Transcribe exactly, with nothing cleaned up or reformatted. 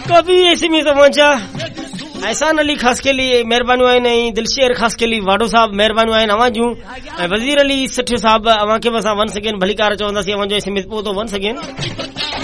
कभी ऐसी में तवंजा एहसान अली खास के लिए मेहरबानी आहिनि ऐं दिलशेर खास के लिए वाडो साहब मेहरबानी आहिनि अवां जूं ऐं वज़ीर अली सठ साहब अवां खे बस वन सकेन भलीकार चवंदासीं अवां जो एस एम एस पोइ तो वन सकेन